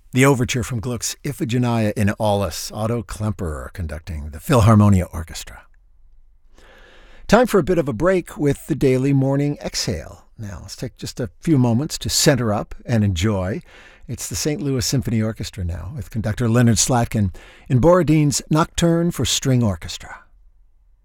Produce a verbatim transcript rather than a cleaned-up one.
The overture from Gluck's Iphigenia in Aulis, Otto Klemperer conducting the Philharmonia Orchestra. Time for a bit of a break with the daily morning exhale. Now, let's take just a few moments to center up and enjoy. It's the Saint Louis Symphony Orchestra now, with conductor Leonard Slatkin in Borodin's Nocturne for String Orchestra.